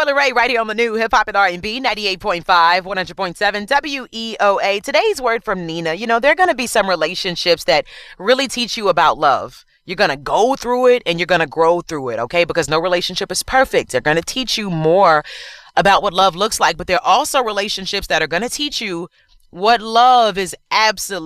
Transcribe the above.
Carly Rae right here on the new Hip Hop and R&B 98.5, 100.7 WEOA. Today's word from Nina. You know, there are going to be some relationships that really teach you about love. You're going to go through it and you're going to grow through it, okay? Because no relationship is perfect. They're going to teach you more about what love looks like, but there are also relationships that are going to teach you what love is absolutely